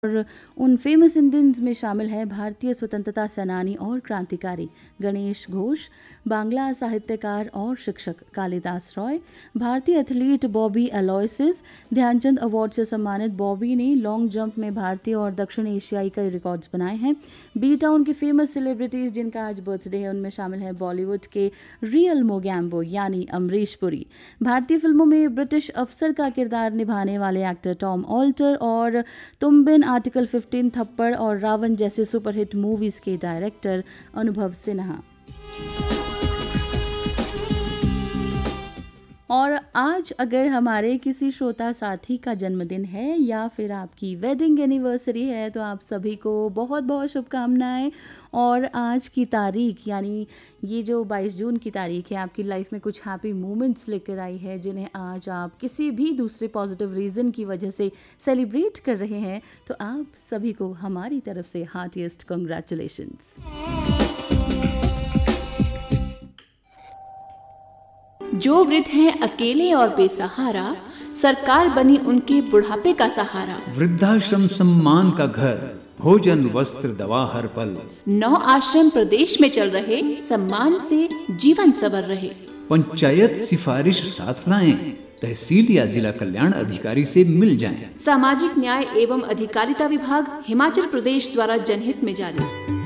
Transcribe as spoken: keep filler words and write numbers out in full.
और उन famous Indians में शामिल है भारतीय स्वतंत्रता सेनानी और क्रांतिकारी गणेश घोष, बांग्ला साहित्यकार और शिक्षक कालिदास रॉय, भारतीय एथलीट बॉबी अलोयसिस। ध्यानचंद अवार्ड से सम्मानित बॉबी ने लॉन्ग जंप में भारतीय और दक्षिण एशियाई कई रिकॉर्ड्स बनाए हैं। बी टाउन के फेमस सेलिब्रिटीज जिनका आज बर्थडे है उनमें शामिल है बॉलीवुड के रियल मोगैम्बो यानी अमरीश पुरी, भारतीय फिल्मों में ब्रिटिश अफसर का किरदार निभाने वाले एक्टर टॉम ऑल्टर और तुम बिन, आर्टिकल फिफ्टीन, थप्पड़ और रावण जैसे सुपरहिट मूवीज के डायरेक्टर अनुभव सिन्हा। और आज अगर हमारे किसी श्रोता साथी का जन्मदिन है या फिर आपकी वेडिंग एनिवर्सरी है तो आप सभी को बहुत बहुत शुभकामनाएं। और आज की तारीख यानी ये जो बाईस जून की तारीख है आपकी लाइफ में कुछ हैप्पी मोमेंट्स लेकर आई है जिन्हें आज आप किसी भी दूसरे पॉजिटिव रीज़न की वजह से सेलिब्रेट कर रहे हैं, तो आप सभी को हमारी तरफ से हार्टिएस्ट कंग्रेचुलेशंस। जो वृद्ध हैं अकेले और बेसहारा, सरकार बनी उनके बुढ़ापे का सहारा। वृद्धाश्रम सम्मान का घर, भोजन वस्त्र दवा हर पल। नौ आश्रम प्रदेश में चल रहे, सम्मान से जीवन सवर रहे। पंचायत सिफारिश साथ लाएं, तहसील या जिला कल्याण अधिकारी से मिल जाएं। सामाजिक न्याय एवं अधिकारिता विभाग हिमाचल प्रदेश द्वारा जनहित में जारी।